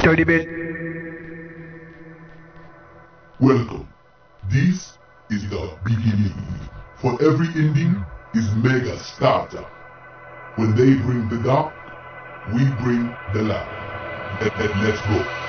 Dirty bit. Welcome. This is the beginning. For every ending is mega startup. When they bring the dark, we bring the light. Let's go.